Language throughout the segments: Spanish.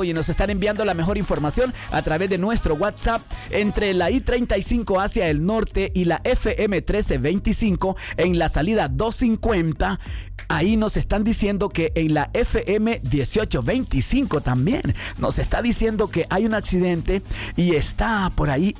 y nos están enviando la mejor información a través de nuestro WhatsApp entre la I-35 hacia el norte y la FM 1325 en la salida 250. Ahí nos están diciendo que en la FM 1825 también nos está diciendo que hay un accidente y está por ahí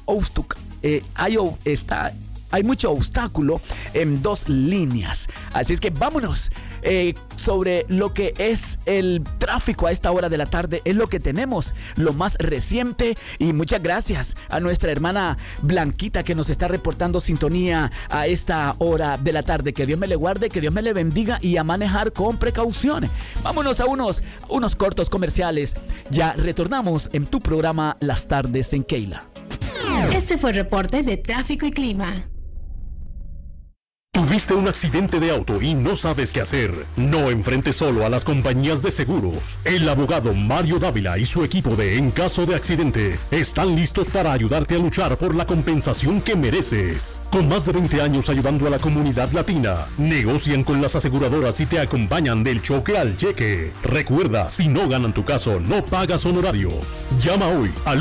hay mucho obstáculo en 2 líneas. Así es que vámonos sobre lo que es el tráfico a esta hora de la tarde. Es lo que tenemos, lo más reciente. Y muchas gracias a nuestra hermana Blanquita que nos está reportando sintonía a esta hora de la tarde. Que Dios me le guarde, que Dios me le bendiga y a manejar con precaución. Vámonos a unos cortos comerciales. Ya retornamos en tu programa Las Tardes en Keila. Este fue el reporte de tráfico y clima. ¿Tuviste un accidente de auto y no sabes qué hacer? No enfrentes solo a las compañías de seguros. El abogado Mario Dávila y su equipo de En Caso de Accidente están listos para ayudarte a luchar por la compensación que mereces. Con más de 20 años ayudando a la comunidad latina, negocian con las aseguradoras y te acompañan del choque al cheque. Recuerda, si no ganan tu caso, no pagas honorarios. Llama hoy al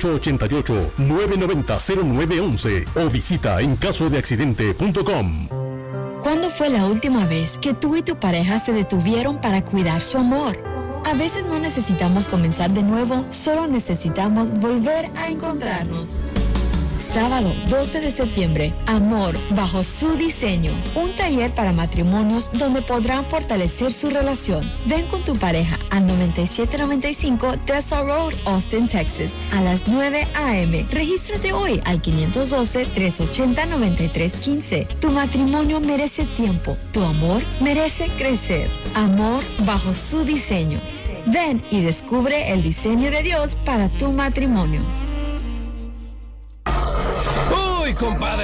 1-888-990-0911 o visita encasodeaccidente.com. ¿Cuándo fue la última vez que tú y tu pareja se detuvieron para cuidar su amor? A veces no necesitamos comenzar de nuevo, solo necesitamos volver a encontrarnos. Sábado 12 de septiembre, Amor bajo su diseño. Un taller para matrimonios donde podrán fortalecer su relación. Ven con tu pareja al 9795 Tessa Road, Austin, Texas, a las 9 a.m. Regístrate hoy al 512-380-9315. Tu matrimonio merece tiempo. Tu amor merece crecer. Amor bajo su diseño. Ven y descubre el diseño de Dios para tu matrimonio. Compadre.